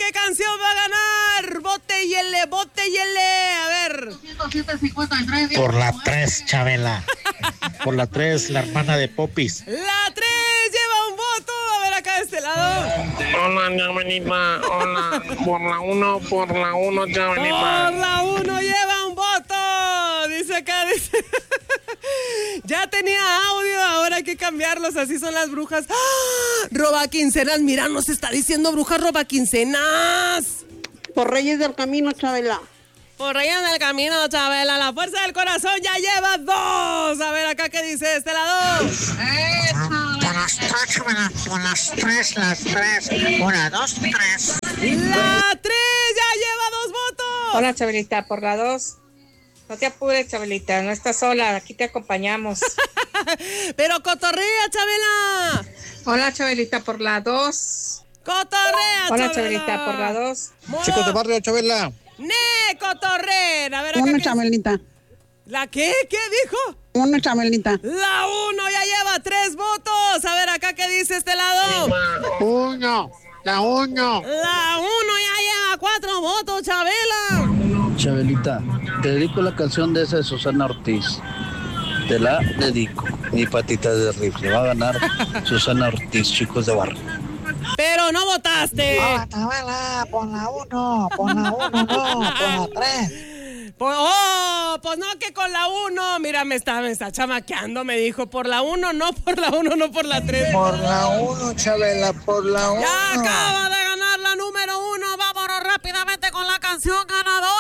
¿qué canción va a ganar? Bótellele. A ver. 207.53. Por la 3, Chabela. Por la 3, la hermana de Popis. La 3 lleva un voto. A ver acá de este lado. Hola, Chabelita. Hola. Por la 1, Chabelita. Por la 1 lleva un voto. Dice acá, dice. Ya tenía audio, ahora hay que cambiarlos, así son las brujas. ¡Ah! Roba quincenas, mira, nos está diciendo brujas roba quincenas. Por Reyes del Camino, Chabela. Por Reyes del Camino, Chabela, la fuerza del corazón ya lleva 2. A ver, acá, ¿qué dice este lado? Por las 3, Chabela. Por las 3. 1, 2, 3. La 3 ya lleva 2 votos. Hola, Chabelita, por la 2. No te apures, Chabelita, no estás sola, aquí te acompañamos. Pero cotorrea, Chabela. Hola, Chabelita, por la 2. Cotorrea, Hola, Chabela. Chabelita, por la 2. Chicos de barrio, Chabela. Cotorren. A ver, acá. Uno, Chabelita. ¿La qué? ¿Qué dijo? Uno, Chabelita. La 1 ya lleva 3 votos. A ver, acá, ¿qué dice este lado? La 1. La 1 ya lleva 4 votos, Chabela. Chabelita, te dedico la canción de esa de Susana Ortiz. Te la dedico. Mi patita de rifle. Va a ganar Susana Ortiz, chicos de barrio. Pero no votaste. Chabela, por la 1. Por la 1, no. Por la 3. Pues no, que con la 1. Mira, me está chamaqueando, me dijo. Por la 1, no por la 1, no por la 3. Por la 1, Chabela, por la 1. Ya acaba de ganar la número 1. Vámonos rápidamente con la canción ganadora.